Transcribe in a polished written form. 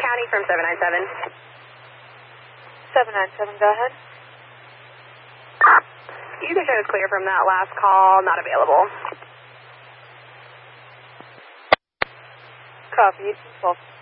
County from 797. 797, go ahead. User shows clear from that last call, not available. Copy, 12.